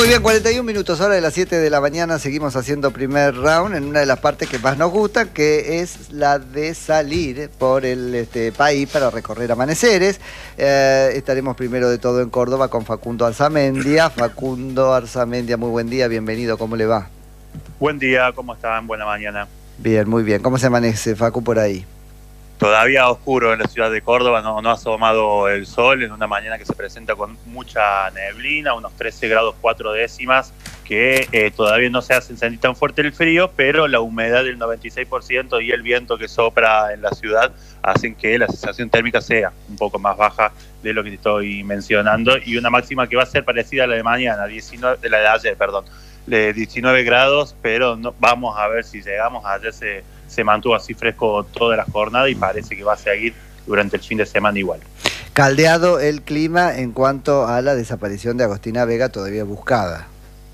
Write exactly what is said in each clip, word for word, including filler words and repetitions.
Muy bien, cuarenta y un minutos, hora de las siete de la mañana, seguimos haciendo primer round en una de las partes que más nos gustan, que es la de salir por el este, país para recorrer amaneceres. Eh, estaremos primero de todo en Córdoba con Facundo Arzamendia. Facundo Arzamendia, muy buen día, bienvenido, ¿cómo le va? Buen día, ¿cómo están? Buena mañana. Bien, muy bien, ¿cómo se amanece, Facu, por ahí? Todavía oscuro en la ciudad de Córdoba, no, no ha asomado el sol en una mañana que se presenta con mucha neblina, unos trece grados cuatro décimas, que eh, todavía no se hacen sentir tan fuerte el frío, pero la humedad del noventa y seis por ciento y el viento que sopra en la ciudad hacen que la sensación térmica sea un poco más baja de lo que te estoy mencionando, y una máxima que va a ser parecida a la de mañana, diecinueve, de la de ayer, perdón, de diecinueve grados, pero no, vamos a ver si llegamos. Ayer se, se mantuvo así fresco toda la jornada y parece que va a seguir durante el fin de semana igual. Caldeado el clima en cuanto a la desaparición de Agostina Vega, todavía buscada.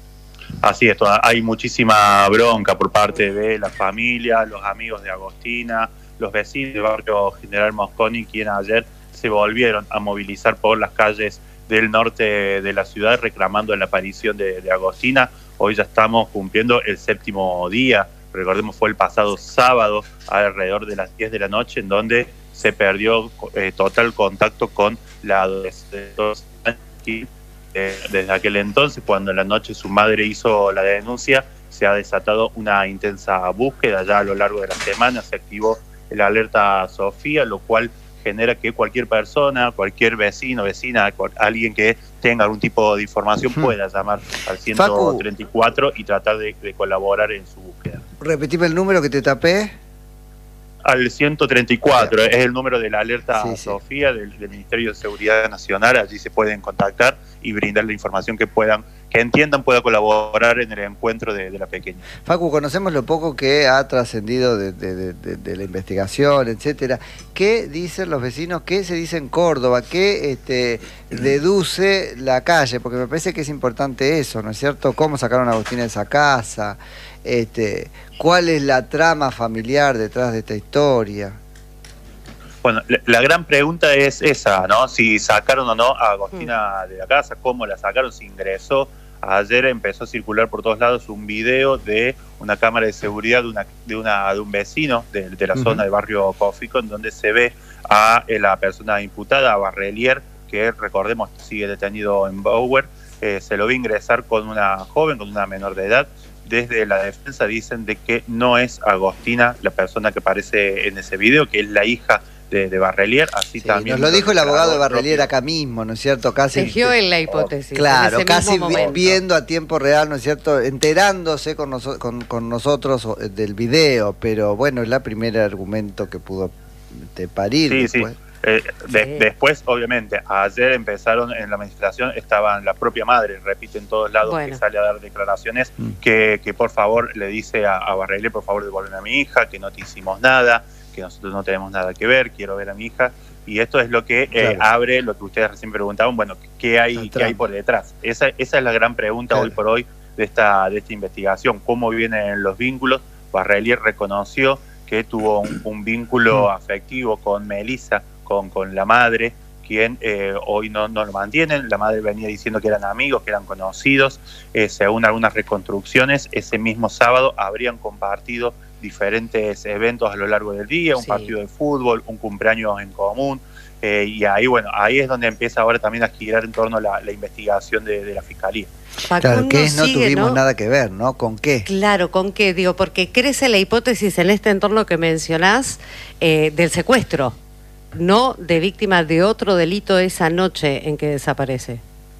Así es, hay muchísima bronca por parte de la familia, los amigos de Agostina, los vecinos del barrio General Mosconi, quienes ayer se volvieron a movilizar por las calles del norte de la ciudad reclamando la aparición de, de Agostina. Hoy ya estamos cumpliendo el séptimo día. Recordemos, fue el pasado sábado alrededor de las diez de la noche en donde se perdió eh, total contacto con la adolescente. Eh, desde aquel entonces, cuando en la noche su madre hizo la denuncia, se ha desatado una intensa búsqueda. Ya a lo largo de la semana se activó la alerta Sofía, lo cual genera que cualquier persona, cualquier vecino, vecina, alguien que tenga algún tipo de información pueda llamar al ciento treinta y cuatro y tratar de, de colaborar en su búsqueda. Repetime el número que te tapé. Al ciento treinta y cuatro, sí. Es el número de la alerta sí, Sofía sí. Del, del Ministerio de Seguridad Nacional. Allí se pueden contactar y brindar la información que puedan, que entiendan pueda colaborar en el encuentro de, de la pequeña. Facu, conocemos lo poco que ha trascendido de, de, de, de la investigación, etcétera. ¿Qué dicen los vecinos? ¿Qué se dice en Córdoba? ¿Qué este, deduce la calle? Porque me parece que es importante eso, ¿no es cierto? ¿Cómo sacaron a Agostina de esa casa? Este, ¿cuál es la trama familiar detrás de esta historia? Bueno, la, la gran pregunta es esa, ¿no? Si sacaron o no a Agostina de la casa, cómo la sacaron, si ingresó. Ayer empezó a circular por todos lados un video de una cámara de seguridad de una de una de un vecino de, de la uh-huh. zona del barrio Cofico, en donde se ve a la persona imputada, a Barrelier, que recordemos sigue detenido en Bower. Eh, se lo ve ingresar con una joven, con una menor de edad. Desde la defensa dicen de que no es Agostina la persona que aparece en ese video, que es la hija de, de Barrelier. Así sí, también nos lo dijo el abogado de Barrelier propio. Acá mismo, ¿no es cierto? Casi Tejió en la hipótesis. Claro, en ese casi mismo momento. Viendo a tiempo real, ¿no es cierto? Enterándose con, noso con, con nosotros del video, pero bueno, es la primer argumento que pudo te parir. Sí, después. sí. Eh, de, sí. Después, obviamente, ayer empezaron en la manifestación, estaban la propia madre, repite en todos lados, bueno. que sale a dar declaraciones, mm. que, que por favor le dice a, a Barrelier, por favor devuelven a mi hija, que no te hicimos nada, que nosotros no tenemos nada que ver, quiero ver a mi hija. Y esto es lo que claro. eh, abre lo que ustedes recién preguntaban, bueno, ¿qué hay, ¿qué hay por detrás? Esa, esa es la gran pregunta claro. hoy por hoy de esta, de esta investigación, cómo vienen los vínculos. Barrelier reconoció que tuvo un, un vínculo mm. afectivo con Melissa, Con, con la madre, quien eh, hoy no, no lo mantienen. La madre venía diciendo que eran amigos, que eran conocidos. Eh, según algunas reconstrucciones, ese mismo sábado habrían compartido diferentes eventos a lo largo del día, un sí. partido de fútbol, un cumpleaños en común. Eh, y ahí, bueno, ahí es donde empieza ahora también a girar en torno a la, la investigación de, de la Fiscalía. Claro, que no sigue, tuvimos ¿no? nada que ver, ¿no? ¿Con qué? Claro, ¿con qué? Digo, porque crece la hipótesis en este entorno que mencionás eh, del secuestro, no de víctima de otro delito esa noche en que desaparece.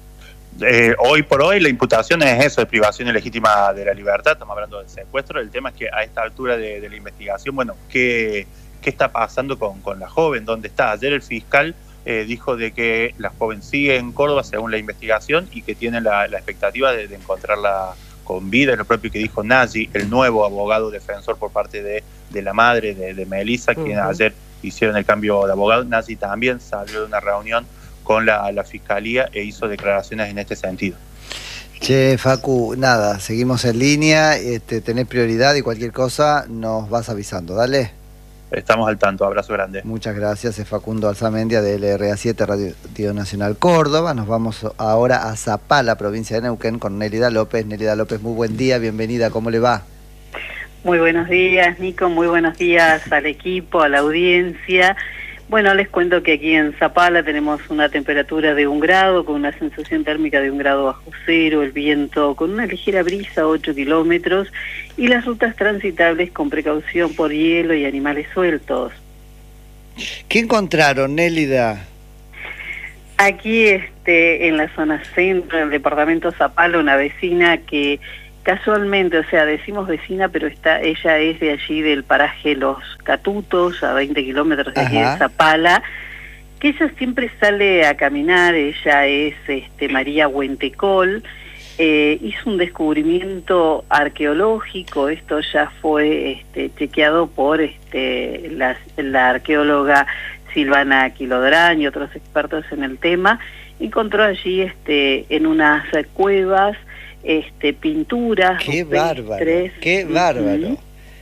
Eh, hoy por hoy la imputación es eso, de privación ilegítima de la libertad, estamos hablando del secuestro. El tema es que a esta altura de, de la investigación, bueno, ¿qué, qué está pasando con, con la joven? ¿Dónde está? Ayer el fiscal eh, dijo de que la joven sigue en Córdoba según la investigación y que tiene la, la expectativa de, de encontrarla con vida. Es lo propio que dijo Nagy, el nuevo abogado defensor por parte de, de la madre de, de Melissa, uh-huh. quien ayer hicieron el cambio de abogado. Nagy también salió de una reunión con la, la Fiscalía e hizo declaraciones en este sentido. Che, Facu, nada, seguimos en línea, este, tenés prioridad y cualquier cosa nos vas avisando, dale. estamos al tanto. Abrazo grande. Muchas gracias, es Facundo Alzamendia de L R A siete, Radio Nacional Córdoba. Nos vamos ahora a Zapala, provincia de Neuquén, con Nélida López. Nélida López, muy buen día, bienvenida, ¿cómo le va? Muy buenos días, Nico, muy buenos días al equipo, a la audiencia. Bueno, les cuento que aquí en Zapala tenemos una temperatura de un grado, con una sensación térmica de un grado bajo cero, el viento con una ligera brisa, ocho kilómetros, y las rutas transitables con precaución por hielo y animales sueltos. ¿Qué encontraron, Nélida? Aquí, este, en la zona centro del departamento Zapala, una vecina que casualmente, o sea, decimos vecina, pero está, ella es de allí del paraje Los Catutos, a veinte kilómetros de aquí de Zapala, que ella siempre sale a caminar. Ella es este, María Huentecol, eh, hizo un descubrimiento arqueológico, esto ya fue este, chequeado por este, la, la arqueóloga Silvana Quilodrañ y otros expertos en el tema. Encontró allí este, en unas cuevas este pinturas, qué bárbaro, qué bárbaro.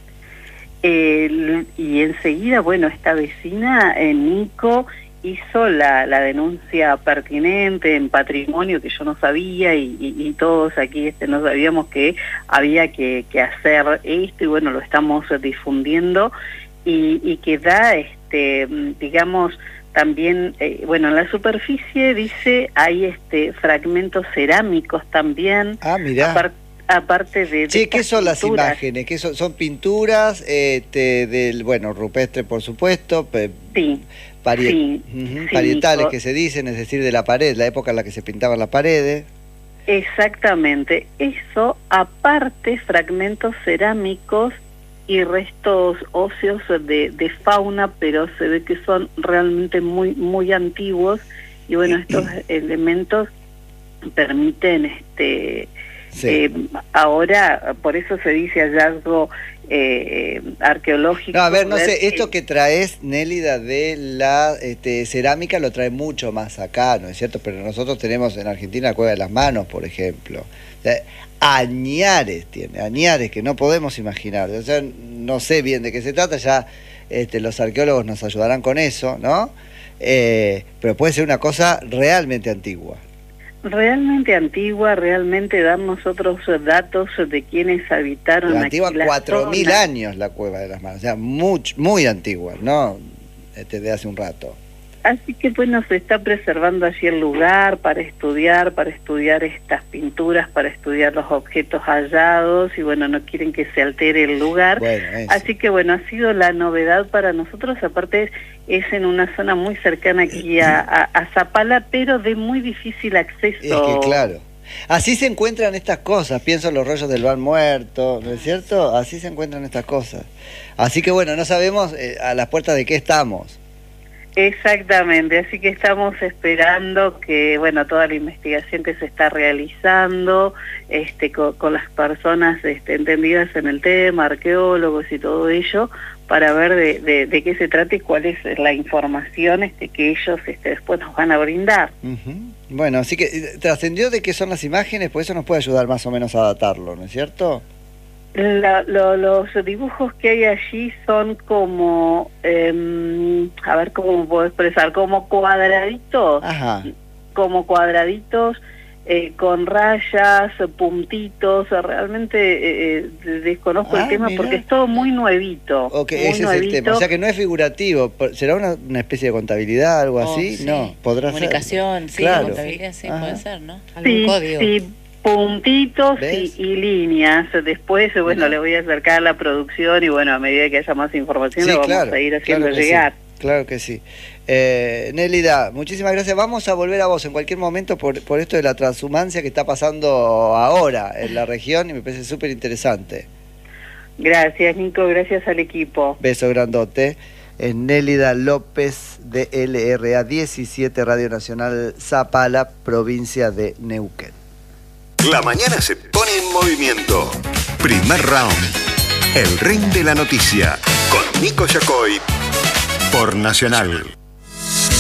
Eh, y enseguida, bueno, esta vecina, eh, Nico, hizo la, la denuncia pertinente en patrimonio, que yo no sabía, y, y, y todos aquí este, no sabíamos que había que, que hacer esto, y bueno, lo estamos difundiendo, y, y que da, este, digamos, también, eh, bueno, en la superficie dice hay este fragmentos cerámicos también. Ah, mirá. Apar, aparte de... Sí, de ¿qué son pinturas. Las imágenes? ¿Qué son? Son pinturas este, del, bueno, rupestre, por supuesto, pe, sí, parie, sí, uh-huh, sí, parietales Nico. Que se dicen, es decir, de la pared, la época en la que se pintaban las paredes. Exactamente. Eso, aparte, fragmentos cerámicos y restos óseos de, de fauna, pero se ve que son realmente muy muy antiguos, y bueno, estos elementos permiten este sí. eh, ahora, por eso se dice hallazgo eh, arqueológico. No, a ver, no sé, esto que traes, Nélida, de la este, cerámica lo trae mucho más acá, ¿no es cierto? Pero nosotros tenemos en Argentina la Cueva de las Manos, por ejemplo. O sea, añares tiene, añares que no podemos imaginar. O sea, no sé bien de qué se trata, ya este, los arqueólogos nos ayudarán con eso, ¿no? Eh, pero puede ser una cosa realmente antigua. Realmente antigua, realmente dar nosotros datos de quienes habitaron la antigua, aquí la cuatro mil zona. años la Cueva de las Manos, o sea, muy, muy antigua, ¿no? Este, de hace un rato. Así que bueno, se está preservando allí el lugar para estudiar, para estudiar estas pinturas, para estudiar los objetos hallados, y bueno, no quieren que se altere el lugar. Bueno, así que bueno, ha sido la novedad para nosotros. Aparte es en una zona muy cercana aquí a, a, a Zapala, pero de muy difícil acceso. Es que claro, así se encuentran estas cosas, pienso en los rollos del Ban Muerto, ¿no es cierto? Así se encuentran estas cosas. Así que bueno, no sabemos eh, a las puertas de qué estamos. Exactamente, así que estamos esperando que, bueno, toda la investigación que se está realizando este, con, con las personas este, entendidas en el tema, arqueólogos y todo ello, para ver de, de, de qué se trata y cuál es la información este, que ellos este, después nos van a brindar. Uh-huh. Bueno, así que trascendió de qué son las imágenes, pues eso nos puede ayudar más o menos a datarlo, ¿no es cierto? La, lo, los dibujos que hay allí son como, eh, a ver cómo puedo expresar, como cuadraditos, Ajá. como cuadraditos eh, con rayas, puntitos, realmente eh, desconozco ah, el tema, mira. Porque es todo muy nuevito. Ok, muy ese nuevito. Es el tema, o sea que no es figurativo, ¿será una, una especie de contabilidad, algo oh, así? Sí. No, podrá Comunicación, ser. sí, Claro. contabilidad, sí, Ajá. puede ser, ¿no? ¿Algún sí, código? Sí. Puntitos y, y líneas. Después, bueno, Mira. le voy a acercar a la producción y bueno, a medida que haya más información, sí, lo vamos claro, a ir haciendo claro llegar. Sí, claro que sí. Eh, Nélida, muchísimas gracias. Vamos a volver a vos en cualquier momento por, por esto de la transhumancia que está pasando ahora en la región y me parece súper interesante. Gracias, Nico. Gracias al equipo. Beso grandote. Es Nélida López de L R A diecisiete, Radio Nacional Zapala, provincia de Neuquén. La mañana se pone en movimiento. Primer round. El ring de la noticia. Con Nico Yacoy. Por Nacional.